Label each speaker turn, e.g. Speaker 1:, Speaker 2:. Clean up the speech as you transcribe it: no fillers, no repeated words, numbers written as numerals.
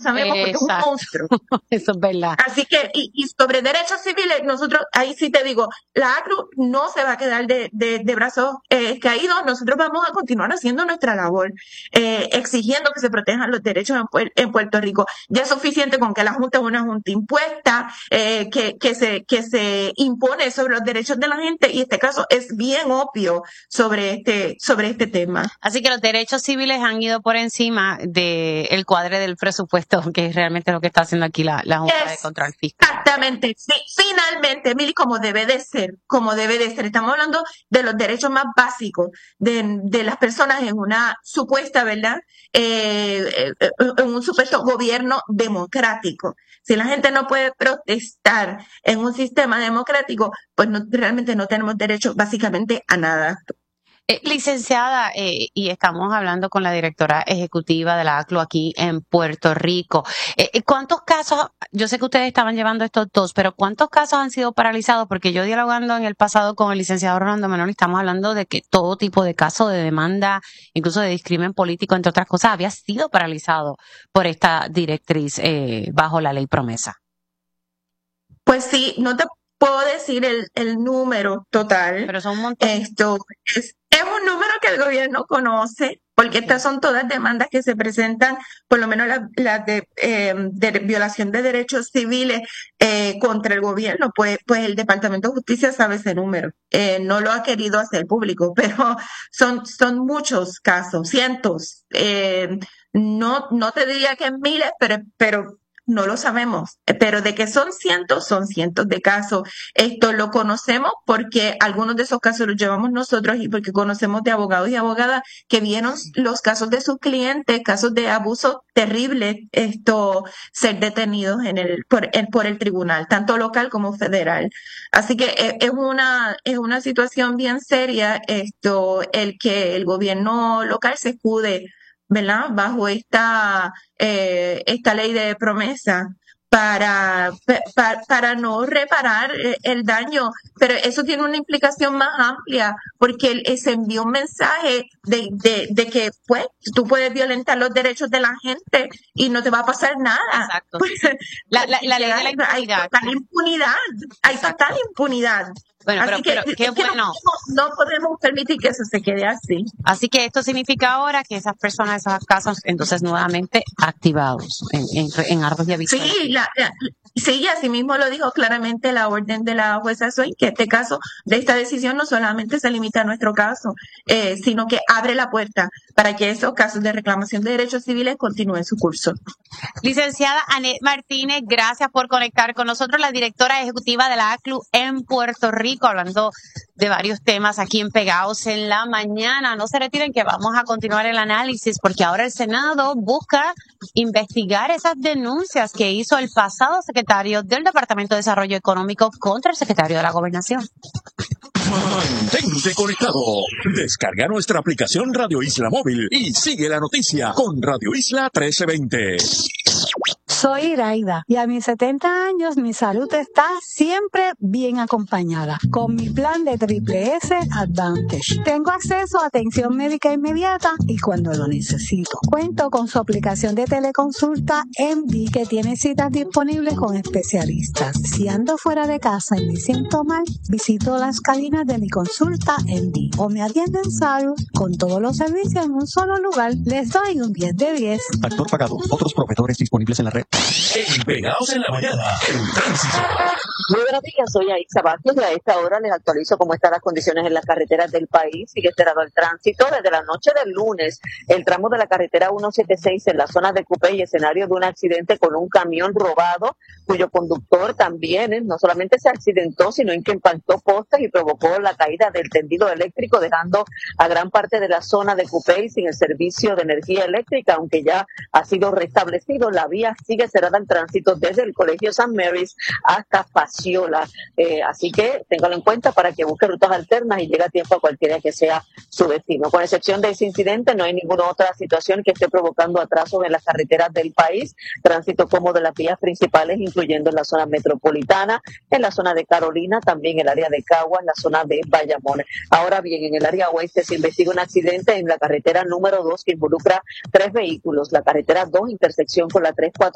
Speaker 1: sabemos porque es un monstruo.
Speaker 2: Eso es verdad.
Speaker 1: Así que, y sobre derechos civiles, nosotros, ahí sí te digo, la ACLU no se va a quedar de brazos caídos. Nosotros vamos a continuar haciendo nuestra labor, exigiendo que se protejan los derechos en Puerto Rico. Ya es suficiente con que la Junta es una Junta impuesta, que se impone sobre los derechos de la gente, y este caso es bien obvio sobre este tema.
Speaker 2: Así que los derechos civiles han ido por encima del cuadre del presupuesto, que es realmente lo que está haciendo aquí la Junta de Control Fiscal.
Speaker 1: Exactamente, sí, finalmente, Mili, como debe de ser. Estamos hablando de los derechos más básicos de las personas en una supuesta, ¿verdad? En un supuesto gobierno democrático. Si la gente no puede protestar en un sistema democrático, pues realmente no tenemos derecho básicamente a nada.
Speaker 2: Licenciada, y estamos hablando con la directora ejecutiva de la ACLU aquí en Puerto Rico. ¿Cuántos casos, yo sé que ustedes estaban llevando estos dos, pero cuántos casos han sido paralizados? Porque yo dialogando en el pasado con el licenciado Rolando Menor, estamos hablando de que todo tipo de casos de demanda, incluso de discrimen político, entre otras cosas, había sido paralizado por esta directriz bajo la ley promesa.
Speaker 1: Pues sí, no te puedo decir el número total.
Speaker 2: Pero son un montón.
Speaker 1: Esto es un número que el gobierno conoce, porque estas son todas demandas que se presentan, por lo menos las de violación de derechos civiles contra el gobierno. Pues el Departamento de Justicia sabe ese número. No lo ha querido hacer público, pero son muchos casos, cientos. No te diría que en miles, pero no lo sabemos, pero de que son cientos de casos. Esto lo conocemos porque algunos de esos casos los llevamos nosotros y porque conocemos de abogados y abogadas que vieron los casos de sus clientes, casos de abuso terrible, ser detenidos por el tribunal, tanto local como federal. Así que es una situación bien seria, el que el gobierno local se escude, ¿verdad?, bajo esta ley de promesa para no reparar el daño. Pero eso tiene una implicación más amplia, porque se envió un mensaje de que pues tú puedes violentar los derechos de la gente y no te va a pasar nada.
Speaker 2: Exacto.
Speaker 1: Pues,
Speaker 2: la ley de la impunidad.
Speaker 1: Hay total impunidad.
Speaker 2: Bueno,
Speaker 1: así
Speaker 2: pero qué bueno.
Speaker 1: No podemos permitir que eso se quede así.
Speaker 2: Así que esto significa ahora que esas personas, esos casos, entonces nuevamente activados en Argos y Aviso.
Speaker 1: Sí, así mismo lo dijo claramente la orden de la jueza Soy, que este caso, de esta decisión, no solamente se limita a nuestro caso, sino que abre la puerta para que esos casos de reclamación de derechos civiles continúen su curso.
Speaker 2: Licenciada Annette Martínez, gracias por conectar con nosotros, la directora ejecutiva de la ACLU en Puerto Rico, hablando de varios temas aquí en Pegados en la Mañana. No se retiren, que vamos a continuar el análisis, porque ahora el Senado busca investigar esas denuncias que hizo el pasado secretario del Departamento de Desarrollo Económico contra el secretario de la Gobernación.
Speaker 3: Mantente conectado. Descarga nuestra aplicación Radio Isla Móvil y sigue la noticia con Radio Isla 1320.
Speaker 4: Soy Iraida y a mis 70 años mi salud está siempre bien acompañada con mi plan de Triple S Advantage. Tengo acceso a atención médica inmediata y cuando lo necesito. Cuento con su aplicación de teleconsulta MD que tiene citas disponibles con especialistas. Si ando fuera de casa y me siento mal, visito las cabinas de mi consulta MD o me atienden salud con todos los servicios en un solo lugar. Les doy un 10 de 10.
Speaker 5: Factor pagado. Otros proveedores disponibles en la red.
Speaker 3: Pegados en la Mañana, el tránsito.
Speaker 6: Muy buenos días, soy Aixa Vázquez y a esta hora les actualizo cómo están las condiciones en las carreteras del país. Sigue cerrado el tránsito desde la noche del lunes. El tramo de la carretera 176 en la zona de Cupey, escenario de un accidente con un camión robado, cuyo conductor también no solamente se accidentó, sino que impactó postes y provocó la caída del tendido eléctrico, dejando a gran parte de la zona de Cupey sin el servicio de energía eléctrica, aunque ya ha sido restablecido. La vía sigue cerrada al tránsito desde el Colegio St. Mary's hasta Pasiola. Así que téngalo en cuenta para que busque rutas alternas y llegue a tiempo a cualquiera que sea su destino. Con excepción de ese incidente, no hay ninguna otra situación que esté provocando atrasos en las carreteras del país. Tránsito cómodo en las vías principales, incluyendo en la zona metropolitana, en la zona de Carolina, también el área de Caguas, en la zona de Bayamón. Ahora bien, en el área oeste se investiga un accidente en la carretera número 2 que involucra 3 vehículos. La carretera 2, intersección con la 3